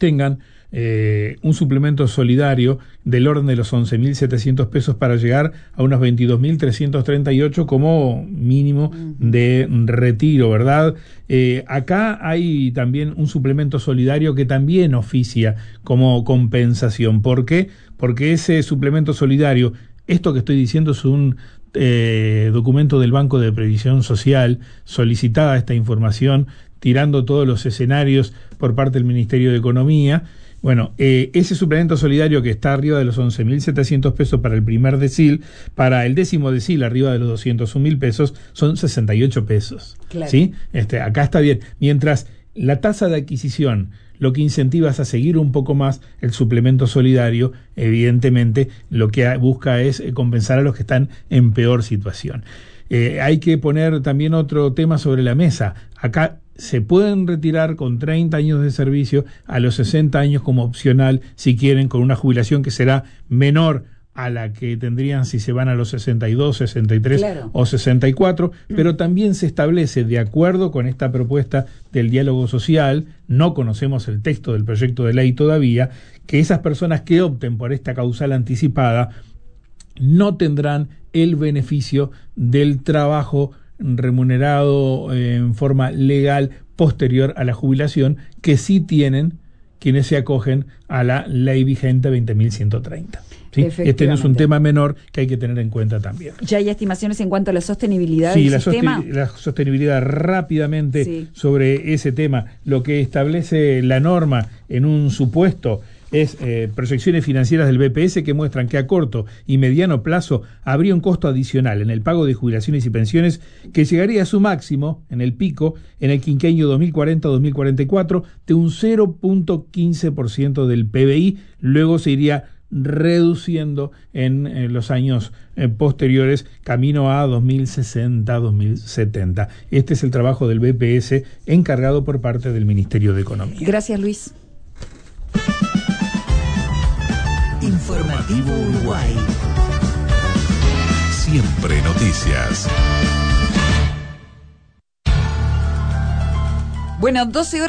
tengan un suplemento solidario del orden de los 11.700 pesos para llegar a unos 22.338 como mínimo de retiro, ¿verdad? Acá hay también un suplemento solidario que también oficia como compensación. ¿Por qué? Porque ese suplemento solidario, esto que estoy diciendo es un documento del Banco de Previsión Social, solicitada esta información, tirando todos los escenarios por parte del Ministerio de Economía. Bueno, ese suplemento solidario que está arriba de los 11.700 pesos para el primer decil, para el décimo decil arriba de los 201.000 pesos, son 68 pesos. Claro. ¿Sí? Acá está bien. Mientras la tasa de adquisición lo que incentiva es a seguir un poco más, el suplemento solidario, evidentemente, lo que busca es compensar a los que están en peor situación. Hay que poner también otro tema sobre la mesa. Acá se pueden retirar con 30 años de servicio a los 60 años como opcional, si quieren, con una jubilación que será menor a la que tendrían si se van a los 62, 63 claro. o 64, pero también se establece, de acuerdo con esta propuesta del diálogo social, no conocemos el texto del proyecto de ley todavía, que esas personas que opten por esta causal anticipada no tendrán el beneficio del trabajo remunerado en forma legal posterior a la jubilación, que sí tienen quienes se acogen a la ley vigente 20.130. ¿Sí? Este no es un tema menor que hay que tener en cuenta también. ¿Ya hay estimaciones en cuanto a la sostenibilidad del sistema? La sostenibilidad rápidamente sobre ese tema. Lo que establece la norma en un supuesto es proyecciones financieras del BPS que muestran que a corto y mediano plazo habría un costo adicional en el pago de jubilaciones y pensiones que llegaría a su máximo, en el pico, en el quinquenio 2040-2044, de un 0.15% del PBI, luego se iría reduciendo en los años posteriores, camino a 2060-2070. Este es el trabajo del BPS encargado por parte del Ministerio de Economía. Gracias, Luis. Informativo Uruguay. Siempre noticias. Bueno,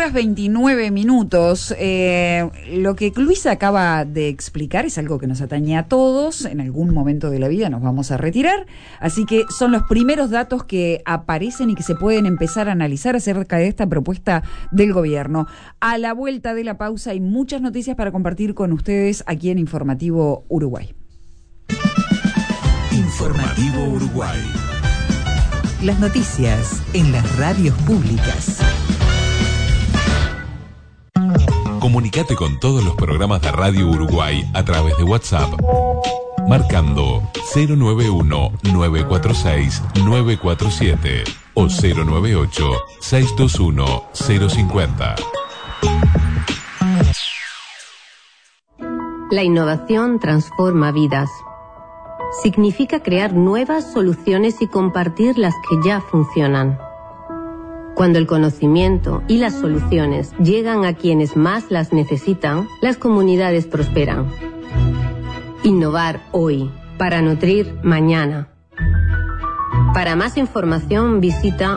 12:29. Lo que Luis acaba de explicar es algo que nos atañe a todos. En algún momento de la vida nos vamos a retirar. Así que son los primeros datos que aparecen y que se pueden empezar a analizar acerca de esta propuesta del gobierno. A la vuelta de la pausa hay muchas noticias para compartir con ustedes aquí en Informativo Uruguay. Informativo Uruguay. Las noticias en las radios públicas. Comunicate con todos los programas de Radio Uruguay a través de WhatsApp, marcando 091-946-947 o 098-621-050. La innovación transforma vidas. Significa crear nuevas soluciones y compartir las que ya funcionan. Cuando el conocimiento y las soluciones llegan a quienes más las necesitan, las comunidades prosperan. Innovar hoy, para nutrir mañana. Para más información visita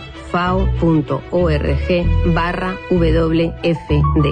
fao.org/WFD.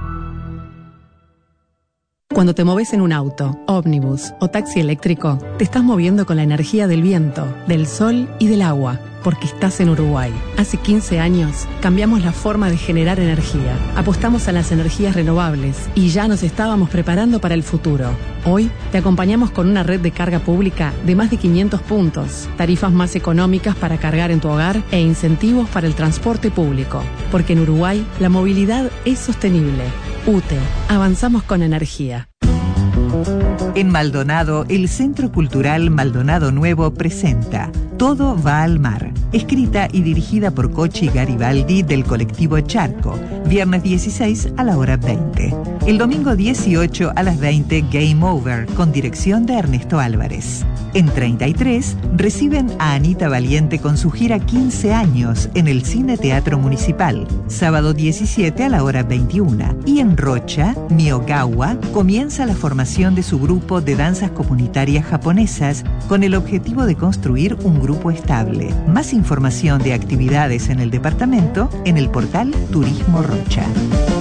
Cuando te moves en un auto, ómnibus o taxi eléctrico, te estás moviendo con la energía del viento, del sol y del agua, porque estás en Uruguay. Hace 15 años cambiamos la forma de generar energía, apostamos a las energías renovables y ya nos estábamos preparando para el futuro. Hoy te acompañamos con una red de carga pública de más de 500 puntos, tarifas más económicas para cargar en tu hogar e incentivos para el transporte público, porque en Uruguay la movilidad es sostenible. UTE, avanzamos con energía. En Maldonado, el Centro Cultural Maldonado Nuevo presenta Todo va al mar, escrita y dirigida por Cochi Garibaldi del colectivo Charco, viernes 16 a la hora 20. El domingo 18 a las 20, Game Over, con dirección de Ernesto Álvarez. En 33 reciben a Anita Valiente con su gira 15 años en el Cine Teatro Municipal, sábado 17 a la hora 21. Y en Rocha, Miogawa, comienza la formación de su grupo de danzas comunitarias japonesas con el objetivo de construir un grupo estable. Más información de actividades en el departamento en el portal Turismo Rocha.